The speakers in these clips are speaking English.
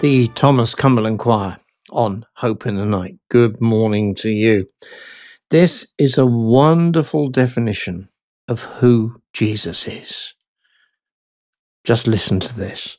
The Thomas Cumberland Choir on Hope in the Night. Good morning to you. This is a wonderful definition of who Jesus is. Just listen to this.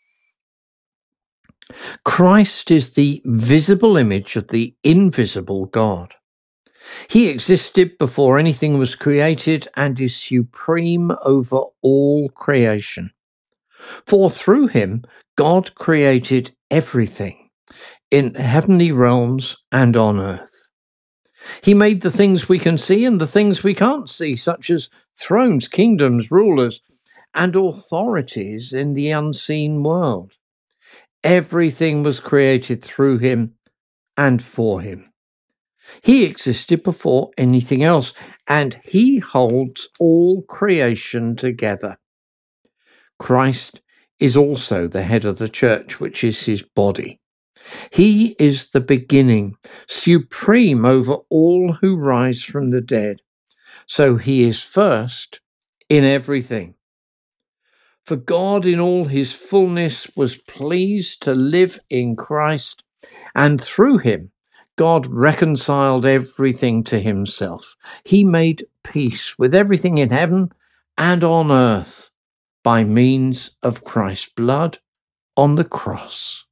Christ is the visible image of the invisible God. He existed before anything was created and is supreme over all creation. For through him, God created everything in heavenly realms and on earth. He made the things we can see and the things we can't see, such as thrones, kingdoms, rulers, and authorities in the unseen world. Everything was created through him and for him. He existed before anything else, and he holds all creation together. Christ is also the head of the church, which is his body. He is the beginning, supreme over all who rise from the dead. So he is first in everything. For God in all his fullness was pleased to live in Christ, and through him God reconciled everything to himself. He made peace with everything in heaven and on earth by means of Christ's blood on the cross.